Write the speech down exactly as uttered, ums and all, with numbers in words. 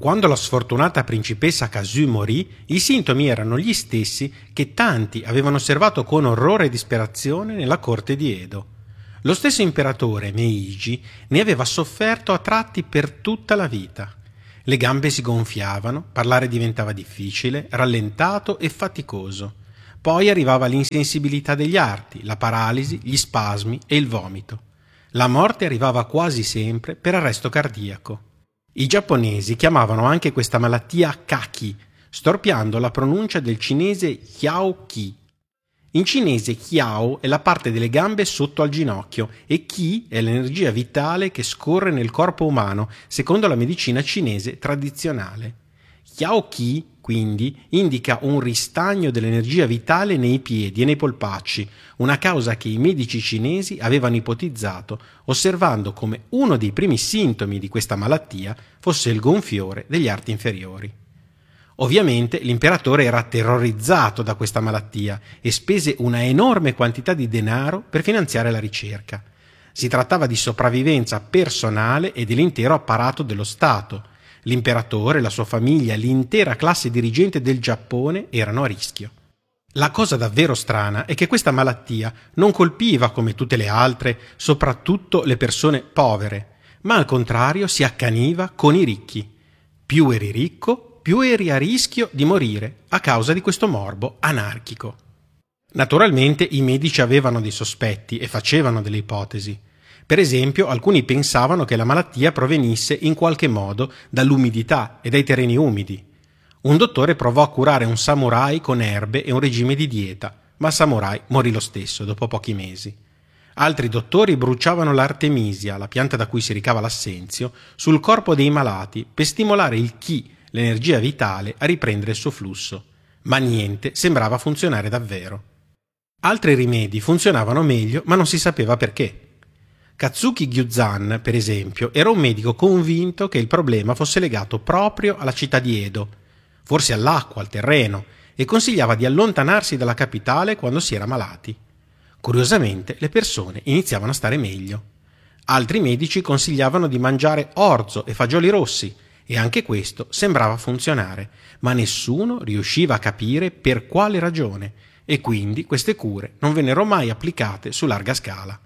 Quando la sfortunata principessa Kazu morì, i sintomi erano gli stessi che tanti avevano osservato con orrore e disperazione nella corte di Edo. Lo stesso imperatore Meiji ne aveva sofferto a tratti per tutta la vita. Le gambe si gonfiavano, parlare diventava difficile, rallentato e faticoso. Poi arrivava l'insensibilità degli arti, la paralisi, gli spasmi e il vomito. La morte arrivava quasi sempre per arresto cardiaco. I giapponesi chiamavano anche questa malattia kaki, storpiando la pronuncia del cinese Hiao-ki. In cinese Hiao è la parte delle gambe sotto al ginocchio e Ki è l'energia vitale che scorre nel corpo umano, secondo la medicina cinese tradizionale. Hiao-ki, quindi, indica un ristagno dell'energia vitale nei piedi e nei polpacci, una causa che i medici cinesi avevano ipotizzato, osservando come uno dei primi sintomi di questa malattia fosse il gonfiore degli arti inferiori. Ovviamente l'imperatore era terrorizzato da questa malattia e spese una enorme quantità di denaro per finanziare la ricerca. Si trattava di sopravvivenza personale e dell'intero apparato dello Stato. L'imperatore, la sua famiglia, l'intera classe dirigente del Giappone erano a rischio. La cosa davvero strana è che questa malattia non colpiva, come tutte le altre, soprattutto le persone povere, ma al contrario si accaniva con i ricchi. Più eri ricco, più eri a rischio di morire a causa di questo morbo anarchico. Naturalmente i medici avevano dei sospetti e facevano delle ipotesi. Per esempio, alcuni pensavano che la malattia provenisse in qualche modo dall'umidità e dai terreni umidi. Un dottore provò a curare un samurai con erbe e un regime di dieta, ma il samurai morì lo stesso dopo pochi mesi. Altri dottori bruciavano l'artemisia, la pianta da cui si ricava l'assenzio, sul corpo dei malati per stimolare il ki, l'energia vitale, a riprendere il suo flusso. Ma niente sembrava funzionare davvero. Altri rimedi funzionavano meglio, ma non si sapeva perché. Katsuki Gyuzan, per esempio, era un medico convinto che il problema fosse legato proprio alla città di Edo, forse all'acqua, al terreno, e consigliava di allontanarsi dalla capitale quando si era malati. Curiosamente, le persone iniziavano a stare meglio. Altri medici consigliavano di mangiare orzo e fagioli rossi, e anche questo sembrava funzionare, ma nessuno riusciva a capire per quale ragione, e quindi queste cure non vennero mai applicate su larga scala.